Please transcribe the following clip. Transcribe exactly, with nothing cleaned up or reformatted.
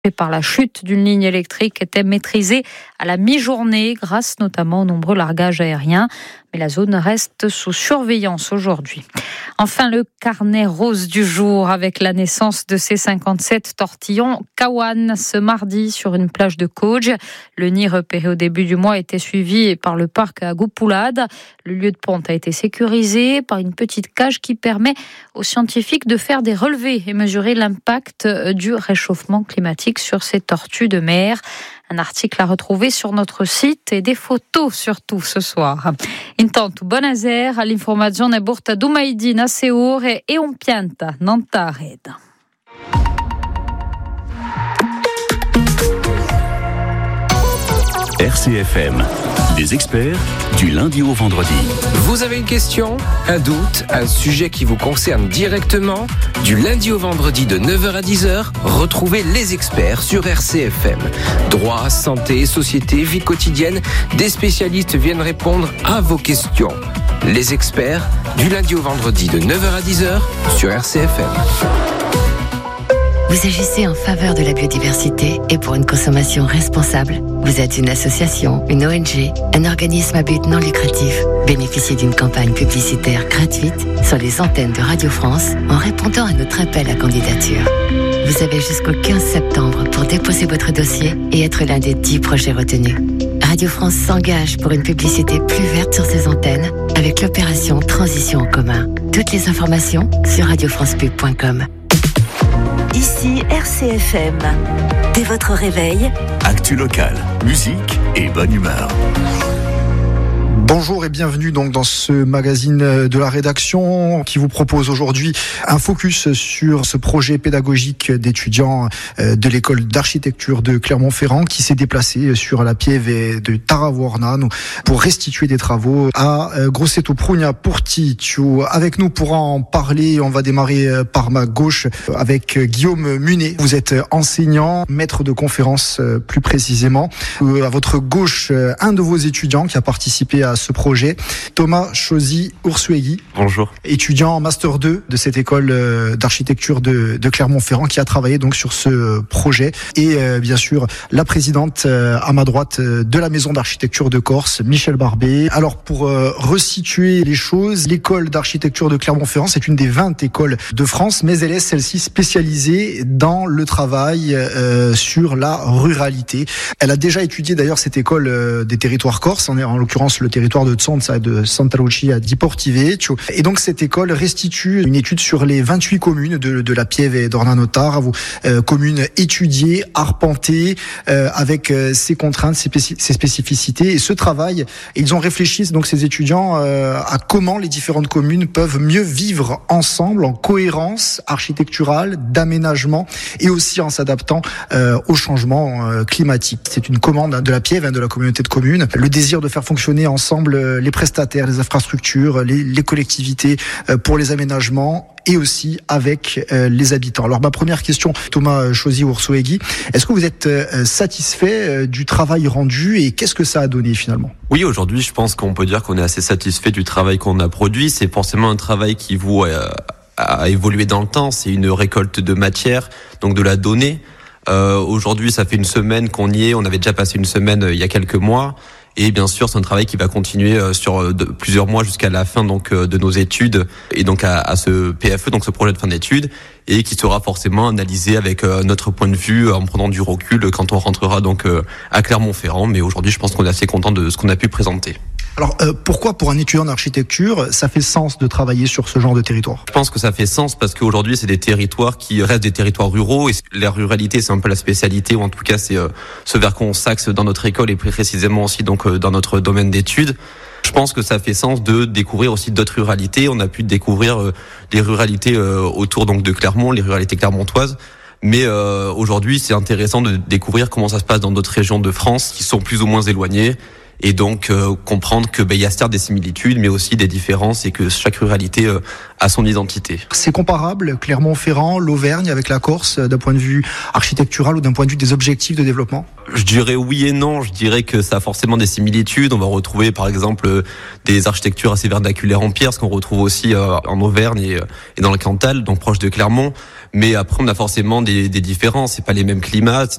par la chute d'une ligne électrique était maîtrisée à la mi-journée grâce notamment aux nombreux largages aériens. Mais la zone reste sous surveillance aujourd'hui. Enfin, le carnet rose du jour avec la naissance de ces cinquante-sept tortillons Kawan ce mardi sur une plage de Koj. Le nid repéré au début du mois était suivi par le parc à Goupulade. Le lieu de ponte a été sécurisé par une petite cage qui permet aux scientifiques de faire des relevés et mesurer l'impact du réchauffement climatique sur ces tortues de mer. Un article à retrouver sur notre site et des photos surtout ce soir. Intanto, buonasera, l'informazione è porta domaidina a sei ore e un pianta non t'arrête. R C F M, les experts du lundi au vendredi. Vous avez une question, un doute, un sujet qui vous concerne directement? Du lundi au vendredi de neuf heures à dix heures, retrouvez les experts sur R C F M. Droit, santé, société, vie quotidienne, des spécialistes viennent répondre à vos questions. Les experts, du lundi au vendredi de neuf heures à dix heures sur R C F M. Vous agissez en faveur de la biodiversité et pour une consommation responsable. Vous êtes une association, une O N G, un organisme à but non lucratif. Bénéficiez d'une campagne publicitaire gratuite sur les antennes de Radio France en répondant à notre appel à candidature. Vous avez jusqu'au quinze septembre pour déposer votre dossier et être l'un des dix projets retenus. Radio France s'engage pour une publicité plus verte sur ses antennes avec l'opération Transition en commun. Toutes les informations sur radio france pub point com. Ici R C F M. Dès votre réveil, Actu locale, musique et bonne humeur. Bonjour et bienvenue donc dans ce magazine de la rédaction qui vous propose aujourd'hui un focus sur ce projet pédagogique d'étudiants de l'école d'architecture de Clermont-Ferrand qui s'est déplacé sur la pieve de Taravorna pour restituer des travaux à Grosseto Prugna Porticcio. Avec nous pour en parler, on va démarrer par ma gauche avec Guillaume Munet. Vous êtes enseignant, maître de conférence plus précisément. À votre gauche, un de vos étudiants qui a participé à ce projet, Thomas Chosy Ursuegui. Bonjour. Étudiant en master deux de cette école d'architecture de, de Clermont-Ferrand qui a travaillé donc sur ce projet. Et euh, bien sûr, la présidente euh, à ma droite euh, de la maison d'architecture de Corse, Michel Barbet. Alors pour euh, resituer les choses, l'école d'architecture de Clermont-Ferrand, c'est une des vingt écoles de France, mais elle est celle-ci spécialisée dans le travail euh, sur la ruralité. Elle a déjà étudié d'ailleurs cette école euh, des territoires corses, en, en l'occurrence le territoire de Tsonza et de Santa Lucia di Portivecchio. Et donc cette école restitue une étude sur les vingt-huit communes de, de la Pieve d'Ornano-Taro, euh, communes étudiées, arpentées, euh, avec euh, ses contraintes, ses, spécif- ses spécificités. Et ce travail, ils ont réfléchi, donc ces étudiants, euh, à comment les différentes communes peuvent mieux vivre ensemble en cohérence architecturale, d'aménagement et aussi en s'adaptant euh, au changement euh, climatique. C'est une commande de la Pieve, hein, de la communauté de communes, le désir de faire fonctionner ensemble les prestataires, les infrastructures, les, les collectivités pour les aménagements et aussi avec euh, les habitants. Alors ma première question, Thomas Chosy Ursuegui, est-ce que vous êtes euh, satisfait euh, du travail rendu et qu'est-ce que ça a donné finalement? Oui, aujourd'hui je pense qu'on peut dire qu'on est assez satisfait du travail qu'on a produit. C'est forcément un travail qui vous euh, a évolué dans le temps, c'est une récolte de matière, donc de la donnée. Euh, aujourd'hui ça fait une semaine qu'on y est, on avait déjà passé une semaine euh, il y a quelques mois. Et bien sûr, c'est un travail qui va continuer sur de, plusieurs mois jusqu'à la fin donc de nos études et donc à, à ce P F E, donc ce projet de fin d'études, et qui sera forcément analysé avec notre point de vue en prenant du recul quand on rentrera donc à Clermont-Ferrand. Mais aujourd'hui, je pense qu'on est assez content de ce qu'on a pu présenter. Alors euh, pourquoi pour un étudiant d'architecture ça fait sens de travailler sur ce genre de territoire? Je pense que ça fait sens parce qu'aujourd'hui c'est des territoires qui restent des territoires ruraux et la ruralité c'est un peu la spécialité ou en tout cas c'est euh, ce vers quoi on s'axe dans notre école et plus précisément aussi donc euh, dans notre domaine d'études. Je pense que ça fait sens de découvrir aussi d'autres ruralités. On a pu découvrir euh, les ruralités euh, autour donc de Clermont, les ruralités clermontoises. Mais euh, aujourd'hui c'est intéressant de découvrir comment ça se passe dans d'autres régions de France qui sont plus ou moins éloignées. Et donc euh, comprendre que ben, y a certes des similitudes, mais aussi des différences et que chaque ruralité euh, a son identité. C'est comparable, Clermont-Ferrand, l'Auvergne avec la Corse, d'un point de vue architectural ou d'un point de vue des objectifs de développement? Je dirais oui et non. Je dirais que ça a forcément des similitudes. On va retrouver par exemple des architectures assez vernaculaires en pierre, ce qu'on retrouve aussi euh, en Auvergne et, et dans le Cantal, donc proche de Clermont. Mais après, on a forcément des, des différences. C'est pas les mêmes climats.